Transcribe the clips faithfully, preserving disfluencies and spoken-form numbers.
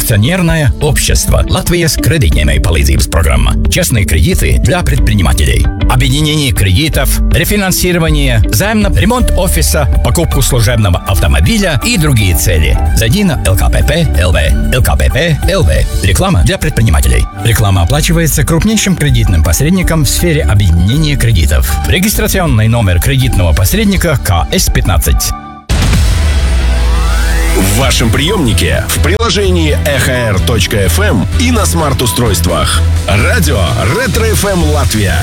Акционерное общество «Латвия» кредитной palīdzības программа. Частные кредиты для предпринимателей. Объединение кредитов, рефинансирование, займ на ремонт офиса, покупку служебного автомобиля и другие цели. Зайди на эл ка пэ пэ точка эл ви. эл ка пэ пэ точка эл ви. Реклама для предпринимателей. Реклама оплачивается крупнейшим кредитным посредником в сфере объединения кредитов. Регистрационный номер кредитного посредника ка эс пятнадцать. В вашем приемнике, в приложении эхо эр точка эф эм и на смарт-устройствах. Радио Ретро-эф эм Латвия.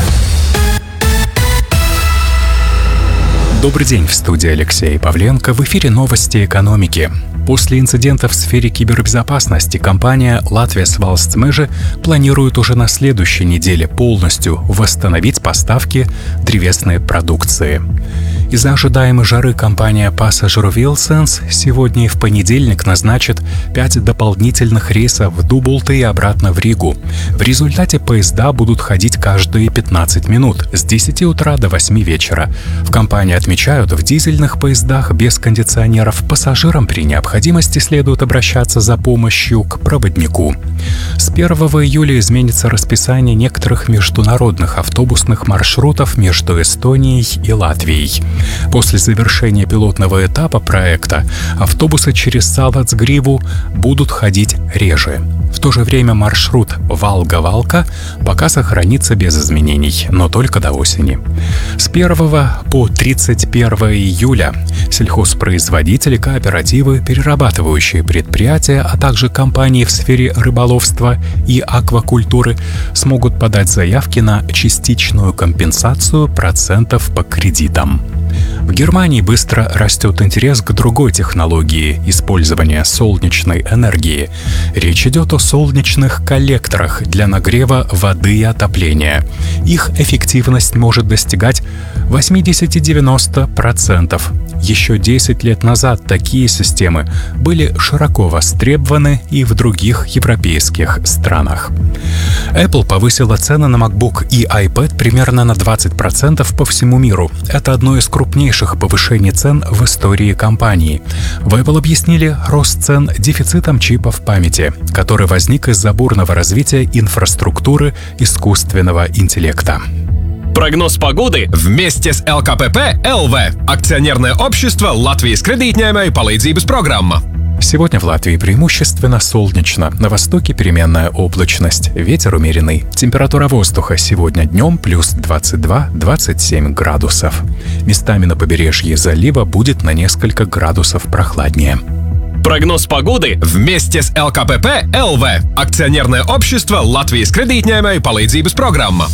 Добрый день, в студии Алексей Павленко. В эфире новости экономики. После инцидента в сфере кибербезопасности компания Latvijas Valsts Meži планирует уже на следующей неделе полностью восстановить поставки древесной продукции. Из-за ожидаемой жары компания Passenger Vilciens сегодня и в понедельник назначит пять дополнительных рейсов в Дубулты и обратно в Ригу. В результате поезда будут ходить каждые пятнадцать минут с десяти утра до восьми вечера. В компании отмечают, в дизельных поездах без кондиционеров пассажирам при необходимости следует обращаться за помощью к проводнику. С первого июля изменится расписание некоторых международных автобусных маршрутов между Эстонией и Латвией. После завершения пилотного этапа проекта автобусы через Салацгриву будут ходить реже. В то же время маршрут Валга-Валка пока сохранится без изменений, но только до осени. С первого по тридцать первое июля сельхозпроизводители, кооперативы, перерабатывающие предприятия, а также компании в сфере рыболовства и аквакультуры смогут подать заявки на частичную компенсацию процентов по кредитам. В Германии быстро растет интерес к другой технологии использования солнечной энергии. Речь идет о солнечных коллекторах для нагрева воды и отопления. Их эффективность может достигать восемьдесят-девяносто процентов. Еще десять лет назад такие системы были широко востребованы и в других европейских странах. Apple повысила цены на MacBook и iPad примерно на двадцать процентов по всему миру. Это одно из крупнейших повышений цен в истории компании. В Apple объяснили рост цен дефицитом чипов памяти, который возник из-за бурного развития инфраструктуры искусственного интеллекта. Прогноз погоды вместе с эл ка пэ пэ точка эл ви. Акционерное общество «Латвijas кредитной palīdzības программа». Сегодня в Латвии преимущественно солнечно. На востоке переменная облачность. Ветер умеренный. Температура воздуха сегодня днем плюс двадцать два - двадцать семь градусов. Местами на побережье залива будет на несколько градусов прохладнее. Прогноз погоды вместе с эл ка пэ пэ точка эл ви. Акционерное общество «Латвijas кредитной palīdzības программа».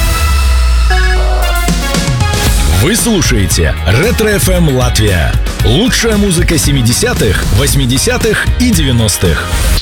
Вы слушаете Ретро-эф эм Латвия. Лучшая музыка семидесятых, восьмидесятых и девяностых.